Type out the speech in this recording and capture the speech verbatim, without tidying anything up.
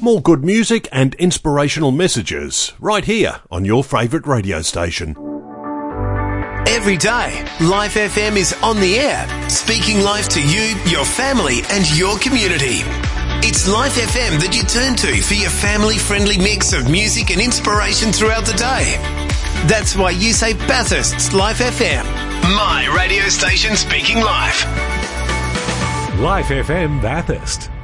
More good music and inspirational messages right here on your favourite radio station. Every day, Life F M is on the air, speaking life to you, your family and your community. It's Life F M that you turn to for your family-friendly mix of music and inspiration throughout the day. That's why you say Bathurst's Life F M, my radio station speaking life. Life F M Bathurst.